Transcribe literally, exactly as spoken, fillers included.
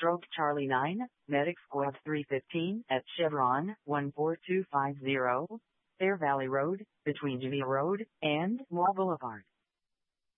Stroke Charlie nine, Medic Squad three fifteen at Chevron one four two five zero, Fair Valley Road, between Geneva Road and Wall Boulevard.